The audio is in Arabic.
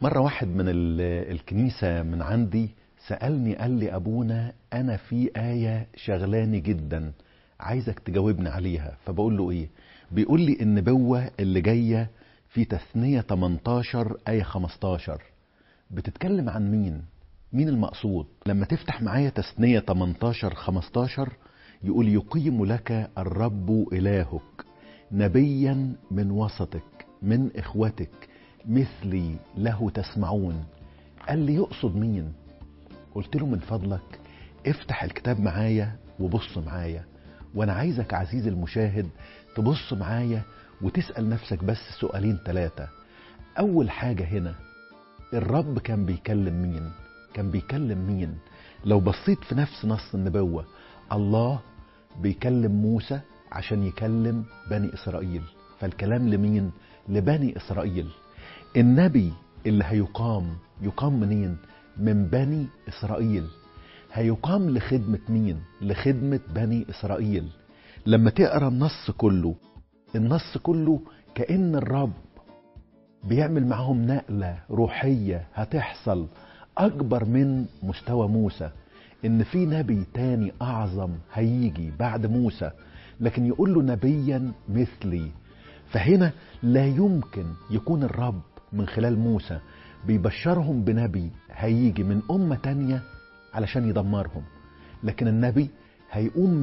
مرة واحد من الكنيسة من عندي سألني، قال لي أبونا أنا في آية شغلاني جدا عايزك تجاوبني عليها. فبقول له إيه؟ بيقول لي النبوة اللي جاية في تثنية 18 آية 15 بتتكلم عن مين؟ مين المقصود؟ لما تفتح معايا تثنية 18 15 يقول يقيم لك الرب إلهك نبيا من وسطك من إخوتك مثلي له تسمعون. قال لي يقصد مين؟ قلت له من فضلك افتح الكتاب معايا وبص معايا، وانا عايزك عزيزي المشاهد تبص معايا وتسأل نفسك بس سؤالين 3. اول حاجة هنا، الرب كان بيكلم مين؟ كان بيكلم مين؟ لو بصيت في نفس نص النبوة، الله بيكلم موسى عشان يكلم بني إسرائيل، فالكلام لمين؟ لبني إسرائيل. النبي اللي يقام منين؟ من بني إسرائيل. هيقام لخدمة مين؟ لخدمة بني إسرائيل. لما تقرأ النص كله كأن الرب بيعمل معهم نقلة روحية هتحصل أكبر من مستوى موسى، إن في نبي تاني أعظم هيجي بعد موسى، لكن يقول له نبيا مثلي. فهنا لا يمكن يكون الرب من خلال موسى بيبشرهم بنبي هيجي من أمة تانية علشان يدمرهم، لكن النبي هيقوم